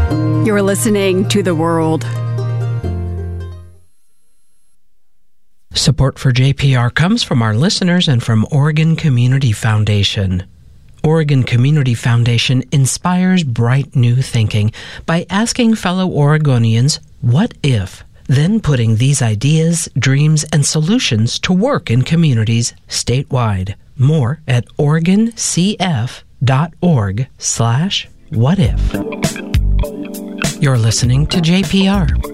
You're listening to The World. Support for JPR comes from our listeners and from Oregon Community Foundation. Oregon Community Foundation inspires bright new thinking by asking fellow Oregonians, what if? Then putting these ideas, dreams, and solutions to work in communities statewide. More at OregonCF.org/whatif. You're listening to JPR.